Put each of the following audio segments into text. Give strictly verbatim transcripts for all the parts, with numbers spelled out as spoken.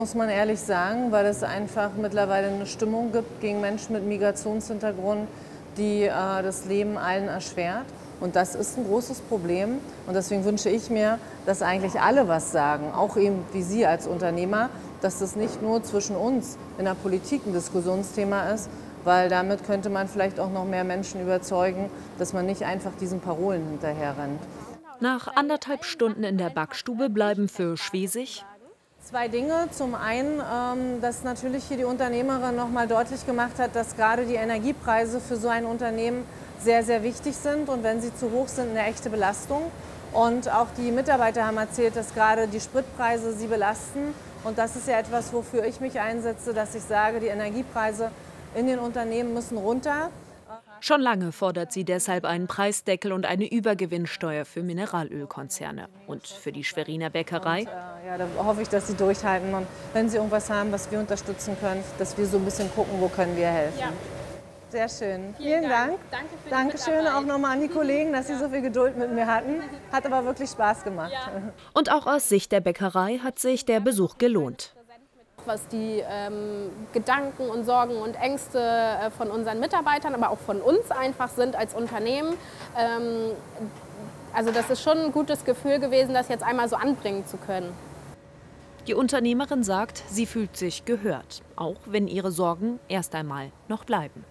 Muss man ehrlich sagen, weil es einfach mittlerweile eine Stimmung gibt gegen Menschen mit Migrationshintergrund, die äh, das Leben allen erschwert. Und das ist ein großes Problem. Und deswegen wünsche ich mir, dass eigentlich alle was sagen, auch eben wie Sie als Unternehmer, dass das nicht nur zwischen uns in der Politik ein Diskussionsthema ist, weil damit könnte man vielleicht auch noch mehr Menschen überzeugen, dass man nicht einfach diesen Parolen hinterher rennt. Nach anderthalb Stunden in der Backstube bleiben für Schwesig Zwei Dinge. Zum einen, ähm, dass natürlich hier die Unternehmerin noch mal deutlich gemacht hat, dass gerade die Energiepreise für so ein Unternehmen sehr, sehr wichtig sind und wenn sie zu hoch sind, eine echte Belastung. Und auch die Mitarbeiter haben erzählt, dass gerade die Spritpreise sie belasten. Und das ist ja etwas, wofür ich mich einsetze, dass ich sage, die Energiepreise in den Unternehmen müssen runter. Schon lange fordert sie deshalb einen Preisdeckel und eine Übergewinnsteuer für Mineralölkonzerne. Und für die Schweriner Bäckerei? Und, äh, ja, da hoffe ich, dass sie durchhalten. Und wenn sie irgendwas haben, was wir unterstützen können, dass wir so ein bisschen gucken, wo können wir helfen. Ja. Sehr schön. Vielen, Vielen Dank. Dank. Danke für die Dankeschön auch nochmal an die Kollegen, dass sie so viel Geduld mit mir hatten. Hat aber wirklich Spaß gemacht. Ja. Und auch aus Sicht der Bäckerei hat sich der Besuch gelohnt. Was die ähm, Gedanken und Sorgen und Ängste äh, von unseren Mitarbeitern, aber auch von uns einfach sind als Unternehmen. Ähm, also das ist schon ein gutes Gefühl gewesen, das jetzt einmal so anbringen zu können. Die Unternehmerin sagt, sie fühlt sich gehört, auch wenn ihre Sorgen erst einmal noch bleiben.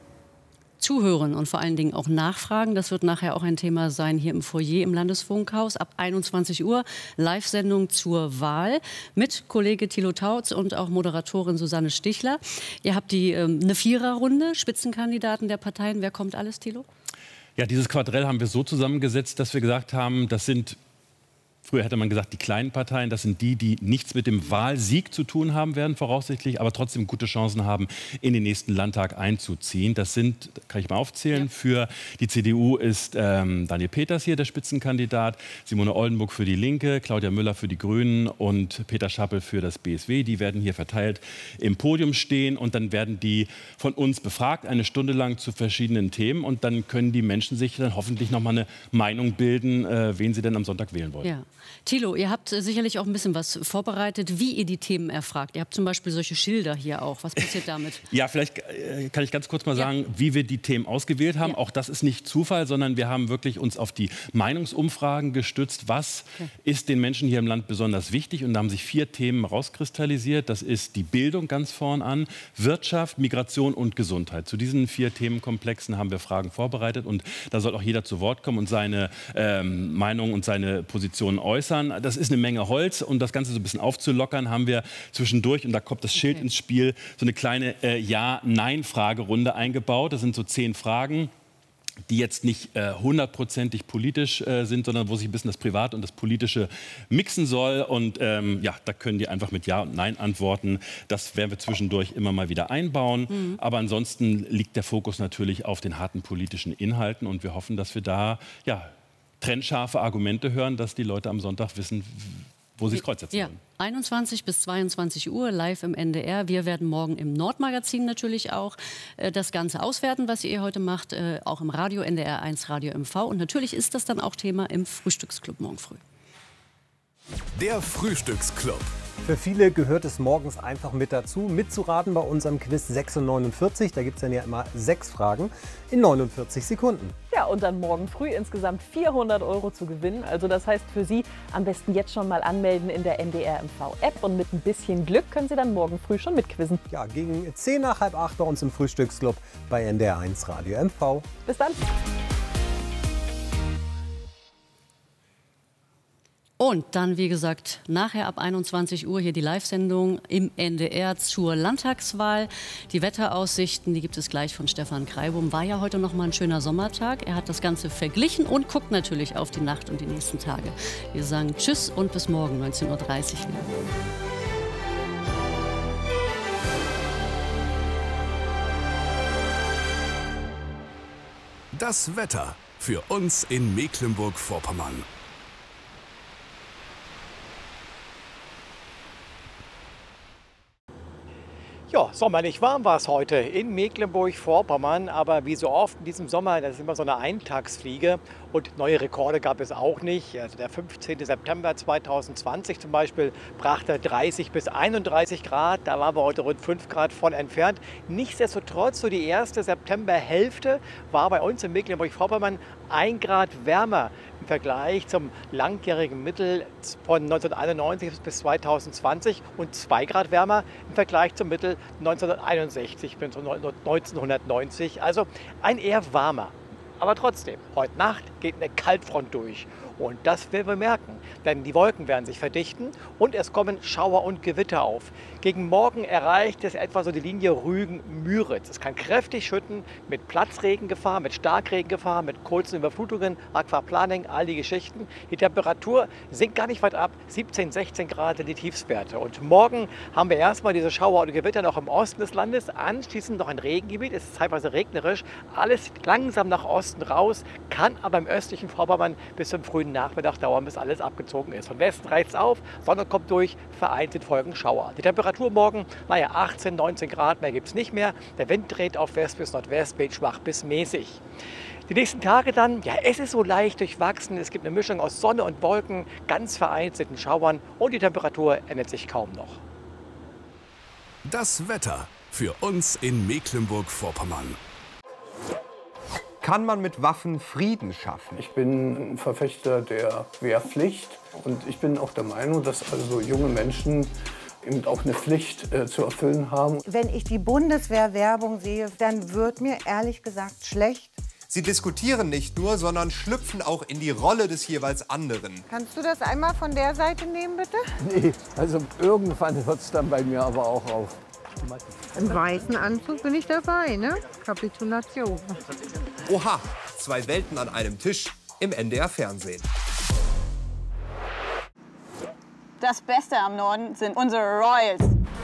Zuhören und vor allen Dingen auch nachfragen. Das wird nachher auch ein Thema sein hier im Foyer im Landesfunkhaus ab einundzwanzig Uhr. Live-Sendung zur Wahl mit Kollege Thilo Tautz und auch Moderatorin Susanne Stichler. Ihr habt die, ähm, eine Viererrunde, Spitzenkandidaten der Parteien. Wer kommt alles, Thilo? Ja, dieses Quadrell haben wir so zusammengesetzt, dass wir gesagt haben, das sind... Früher hätte man gesagt, die kleinen Parteien, das sind die, die nichts mit dem Wahlsieg zu tun haben werden, voraussichtlich, aber trotzdem gute Chancen haben, in den nächsten Landtag einzuziehen. Das sind, kann ich mal aufzählen, ja. Für die C D U ist ähm, Daniel Peters hier der Spitzenkandidat, Simone Oldenburg für die Linke, Claudia Müller für die Grünen und Peter Schappel für das B S W. Die werden hier verteilt im Podium stehen und dann werden die von uns befragt, eine Stunde lang zu verschiedenen Themen und dann können die Menschen sich dann hoffentlich noch mal eine Meinung bilden, äh, wen sie denn am Sonntag wählen wollen. Ja. Thilo, ihr habt sicherlich auch ein bisschen was vorbereitet, wie ihr die Themen erfragt. Ihr habt zum Beispiel solche Schilder hier auch. Was passiert damit? Ja, vielleicht äh, kann ich ganz kurz mal sagen, ja. wie wir die Themen ausgewählt haben. Ja. Auch das ist nicht Zufall, sondern wir haben wirklich uns auf die Meinungsumfragen gestützt. Was okay. ist den Menschen hier im Land besonders wichtig? Und da haben sich vier Themen rauskristallisiert. Das ist die Bildung ganz vorn an, Wirtschaft, Migration und Gesundheit. Zu diesen vier Themenkomplexen haben wir Fragen vorbereitet. Und da soll auch jeder zu Wort kommen und seine ähm, Meinung und seine Positionen äußern. Das ist eine Menge Holz. Um das Ganze so ein bisschen aufzulockern, haben wir zwischendurch, und da kommt das Schild okay. ins Spiel, so eine kleine äh, Ja-Nein-Fragerunde eingebaut. Das sind so zehn Fragen, die jetzt nicht äh, hundertprozentig politisch äh, sind, sondern wo sich ein bisschen das Private und das Politische mixen soll. Und ähm, ja, da können die einfach mit Ja und Nein antworten. Das werden wir zwischendurch immer mal wieder einbauen. Mhm. Aber ansonsten liegt der Fokus natürlich auf den harten politischen Inhalten. Und wir hoffen, dass wir da ja, trennscharfe Argumente hören, dass die Leute am Sonntag wissen, wo sie das Kreuz setzen ja. wollen. einundzwanzig bis zweiundzwanzig Uhr live im N D R. Wir werden morgen im Nordmagazin natürlich auch äh, das Ganze auswerten, was ihr heute macht, äh, auch im Radio, N D R eins Radio M V. Und natürlich ist das dann auch Thema im Frühstücksclub morgen früh. Der Frühstücksclub. Für viele gehört es morgens einfach mit dazu, mitzuraten bei unserem Quiz sechs und neunundvierzig. Da gibt es dann ja immer sechs Fragen in neunundvierzig Sekunden. Ja, und dann morgen früh insgesamt vierhundert Euro zu gewinnen. Also das heißt für Sie am besten jetzt schon mal anmelden in der N D R M V-App. Und mit ein bisschen Glück können Sie dann morgen früh schon mitquizzen. Ja, gegen zehn nach halb acht bei uns im Frühstücksclub bei N D R eins Radio M V. Bis dann. Und dann, wie gesagt, nachher ab einundzwanzig Uhr hier die Live-Sendung im N D R zur Landtagswahl. Die Wetteraussichten, die gibt es gleich von Stefan Kreibum. War ja heute noch mal ein schöner Sommertag. Er hat das Ganze verglichen und guckt natürlich auf die Nacht und die nächsten Tage. Wir sagen Tschüss und bis morgen neunzehn Uhr dreißig wieder. Das Wetter für uns in Mecklenburg-Vorpommern. Ja, sommerlich warm war es heute in Mecklenburg-Vorpommern, aber wie so oft in diesem Sommer, das ist immer so eine Eintagsfliege und neue Rekorde gab es auch nicht. Also der fünfzehnte September zweitausendzwanzig zum Beispiel brachte dreißig bis einunddreißig Grad, da waren wir heute rund fünf Grad von entfernt. Nichtsdestotrotz, so die erste Septemberhälfte war bei uns in Mecklenburg-Vorpommern ein Grad wärmer im Vergleich zum langjährigen Mittel von neunzehnhunderteinundneunzig bis zweitausendzwanzig und zwei Grad wärmer im Vergleich zum Mittel neunzehnhunderteinundsechzig bis neunzehnhundertneunzig. Also ein eher warmer. Aber trotzdem, heute Nacht geht eine Kaltfront durch. Und das werden wir merken, denn die Wolken werden sich verdichten und es kommen Schauer und Gewitter auf. Gegen Morgen erreicht es etwa so die Linie Rügen-Müritz. Es kann kräftig schütten mit Platzregengefahr, mit Starkregengefahr, mit kurzen Überflutungen, Aquaplaning, all die Geschichten. Die Temperatur sinkt gar nicht weit ab, siebzehn, sechzehn Grad die Tiefstwerte. Und morgen haben wir erstmal diese Schauer und Gewitter noch im Osten des Landes, anschließend noch ein Regengebiet, es ist teilweise regnerisch, alles langsam nach Osten raus, kann aber im östlichen Vorpommern bis zum frühen Nachmittag dauern, bis alles abgezogen ist. Von Westen reizt es auf, Sonne kommt durch, vereinzelt folgen Schauer. Die Temperatur morgen, naja, achtzehn, neunzehn Grad, mehr gibt es nicht mehr. Der Wind dreht auf West bis Nordwest, weht schwach bis mäßig. Die nächsten Tage dann, ja, es ist so leicht durchwachsen. Es gibt eine Mischung aus Sonne und Wolken, ganz vereinzelten Schauern und die Temperatur ändert sich kaum noch. Das Wetter für uns in Mecklenburg-Vorpommern. Kann man mit Waffen Frieden schaffen? Ich bin ein Verfechter der Wehrpflicht und ich bin auch der Meinung, dass also junge Menschen eben auch eine Pflicht äh, zu erfüllen haben. Wenn ich die Bundeswehrwerbung sehe, dann wird mir ehrlich gesagt schlecht. Sie diskutieren nicht nur, sondern schlüpfen auch in die Rolle des jeweils anderen. Kannst du das einmal von der Seite nehmen, bitte? Nee, also irgendwann hört es dann bei mir aber auch auf. Im weißen Anzug bin ich dabei, ne? Kapitulation. Oha, zwei Welten an einem Tisch im N D R-Fernsehen. Das Beste am Norden sind unsere Royals.